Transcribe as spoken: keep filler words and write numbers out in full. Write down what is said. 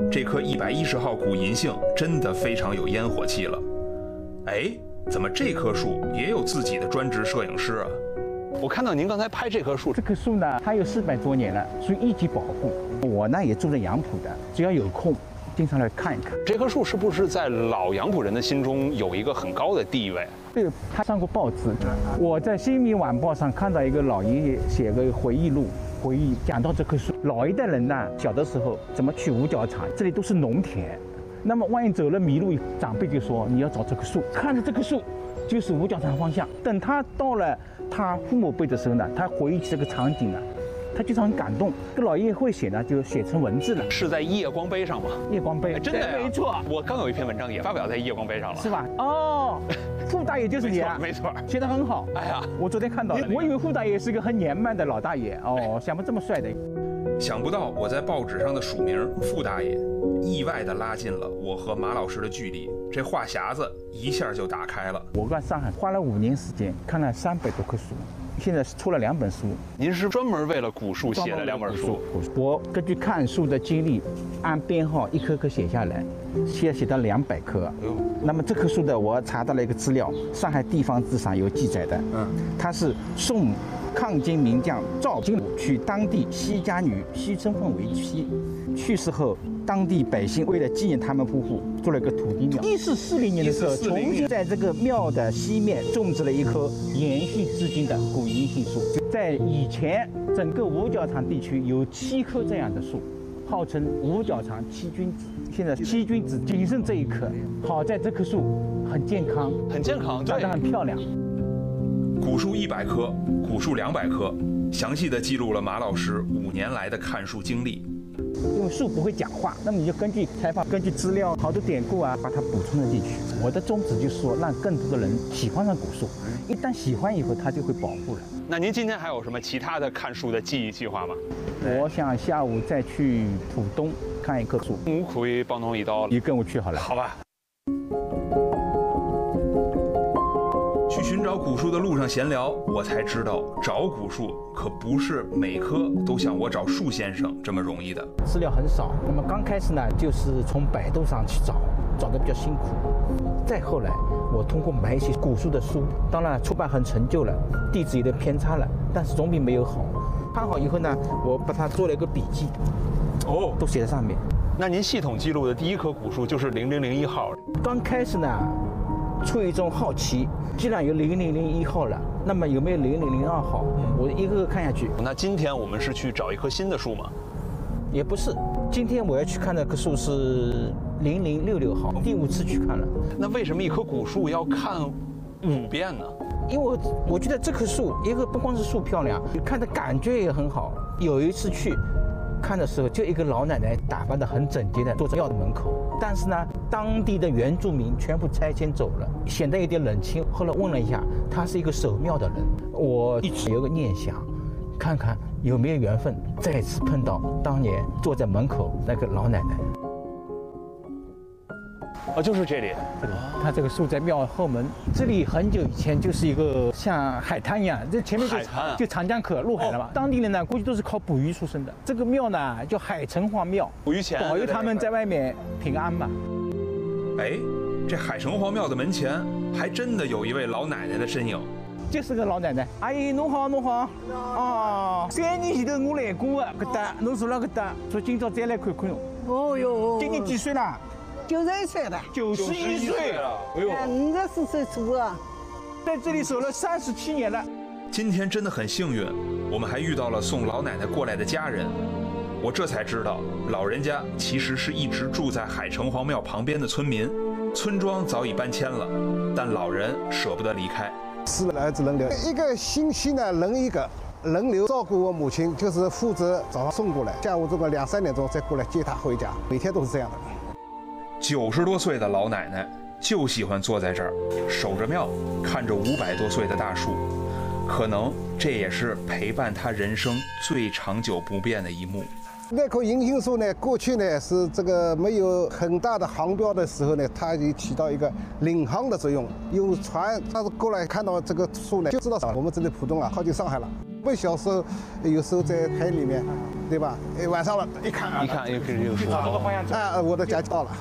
这棵一百一十号古银杏真的非常有烟火气了。哎，怎么这棵树也有自己的专职摄影师啊？ 我看到您刚才拍这棵树， 这棵树呢，它有四百多年了，属于一级保护。我呢也住在杨浦的，只要有空，经常来看一看。 这棵树是不是在老杨浦人的心中有一个很高的地位？ 对，他上过报纸。我在《新民晚报》上看到一个老爷爷写个回忆录，回忆讲到这棵树。老一代人呢，小的时候怎么去五角场，这里都是农田。那么万一走了迷路，长辈就说你要找这棵树，看着这棵树就是五角场方向。等他到了他父母辈的时候呢，他回忆起这个场景呢，他就是很感动。这老爷爷会写呢，就写成文字了。 是在夜光杯上吗？ 夜光杯， 哎、真的呀， 没错。 我刚有一篇文章也发表在夜光杯上了， 是吧？哦，傅大爷就是你啊， 没错， 写得很好。 哎呀， 我昨天看到了，我以为傅大爷是个很年迈的老大爷哦，想不这么帅的。 想不到我在报纸上的署名傅大爷，意外地拉近了我和马老师的距离，这话匣子一下就打开了。 我在上海花了五年时间，看了三百多棵树，现在出了两本书。 您是专门为了古树写了两本书？ 我根据看树的经历，按编号一棵棵写下来，现在写到两百棵。那么这棵树的，我查到了一个资料，上海地方志上有记载的。嗯，它是宋抗金名将赵金娶当地西家女西春凤为妻，去世后，当地百姓为了纪念他们夫妇，做了一个土地庙。一四四零年的时候，重新在这个庙的西面种植了一棵延续至今的古银杏树。在以前，整个五角场地区有七棵这样的树，号称五角场七君子。现在七君子仅剩这一棵，好在这棵树很健康， 很健康， 长得很漂亮。 古树一百棵，古树两百棵，详细的记录了马老师五年来的看树经历。 因为树不会讲话，那么你就根据采访、根据资料、好多典故啊，把它补充了进去。我的宗旨就是说，让更多的人喜欢上古树，一旦喜欢以后，它就会保护了。 那您今天还有什么其他的看树的记忆计划吗？ 我想下午再去浦东看一棵树。 我可以帮侬一道， 你跟我去好了。 好吧。 去寻找古树的路上闲聊，我才知道找古树可不是每棵都像我找树先生这么容易的。 资料很少，那么刚开始呢，就是从百度上去找，找得比较辛苦。再后来，我通过买一些古树的书，当然出版很陈旧了，地址有点偏差了，但是总比没有好。看好以后呢，我把它做了一个笔记，哦，都写在上面。 那您系统记录的第一棵古树就是零零零一号。 刚开始呢，出于一种好奇，既然有零零零一号了，那么有没有零零零二号？我一个个看下去。 那今天我们是去找一棵新的树吗？ 也不是，今天我要去看那棵树是零零六六号，第五次去看了。 那为什么一棵古树要看五遍呢？ 因为我我觉得这棵树，一个不光是树漂亮，看的感觉也很好。有一次去看的时候，就一个老奶奶打扮得很整洁的坐在庙的门口，但是呢，当地的原住民全部拆迁走了，显得有点冷清。后来问了一下，他是一个守庙的人。我一直有个念想，看看有没有缘分再次碰到当年坐在门口那个老奶奶。 哦，就是这里。 它这个树在庙后门，这里很久以前就是一个像海滩一样，这前面就海滩、啊、 就长江口入海了嘛。哦、当地人呢，估计都是靠捕鱼出身的。这个庙呢叫海城隍庙， 捕鱼钱， 保佑他们在外面平安嘛。 哎，这海城隍庙的门前还真的有一位老奶奶的身影。 就是个老奶奶，阿姨侬好侬好，哦，三年前头我来过的，搿搭侬住了搿搭，说今朝再来看看侬。 哦哟， 今年几岁了？ 九十一岁了。 九十一岁了， 哎呦，五十四岁出啊， 在这里守了三十七年了。 今天真的很幸运，我们还遇到了送老奶奶过来的家人。我这才知道，老人家其实是一直住在海城隍庙旁边的村民，村庄早已搬迁了，但老人舍不得离开。 四个儿子轮流，一个星期呢轮一个，轮流照顾我母亲，就是负责早上送过来，下午这个两三点钟再过来接她回家，每天都是这样的。 九十多岁的老奶奶就喜欢坐在这儿，守着庙，看着五百多岁的大树，可能这也是陪伴她人生最长久不变的一幕。 那棵银杏树呢，过去呢是这个没有很大的航标的时候呢，它就起到一个领航的作用。有船，它是过来看到这个树呢，就知道我们这里浦东啊靠近上海了。 我们小时候有时候在台里面，对吧？哎，晚上了，一看啊， 一看又是这个树。 啊，我的家到了。